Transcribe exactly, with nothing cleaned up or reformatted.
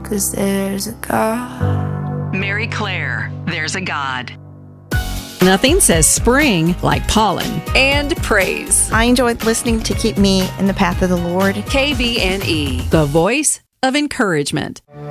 'cause there's a God. Mary Claire, There's a God. Nothing says spring like pollen. And praise. I enjoyed listening to keep me in the path of the Lord. K V N E. The voice of encouragement.